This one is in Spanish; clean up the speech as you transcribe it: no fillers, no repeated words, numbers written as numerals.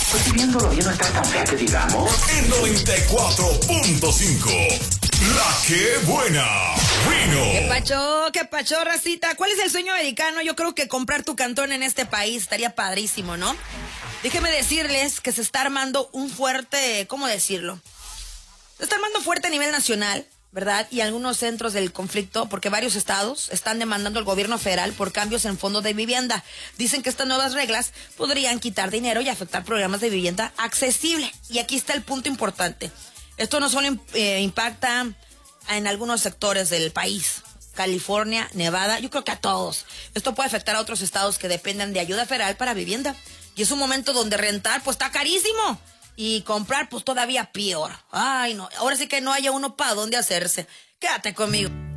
Pues viéndolo bien no está tan fea que digamos. En 94.5. La que buena. Vino. Qué pacho, racita. ¿Cuál es el sueño americano? Yo creo que comprar tu cantón en este país estaría padrísimo, ¿no? Déjenme decirles que se está armando un fuerte, ¿cómo decirlo? Se está armando fuerte a nivel nacional, ¿verdad? Y algunos centros del conflicto, porque varios estados están demandando al gobierno federal por cambios en fondos de vivienda. Dicen que estas nuevas reglas podrían quitar dinero y afectar programas de vivienda accesible. Y aquí está el punto importante. Esto no solo impacta en algunos sectores del país, California, Nevada, yo creo que a todos. Esto puede afectar a otros estados que dependen de ayuda federal para vivienda. Y es un momento donde rentar, pues está carísimo. Y comprar, pues todavía peor. Ay, no, ahora sí que no haya uno para dónde hacerse. Quédate conmigo.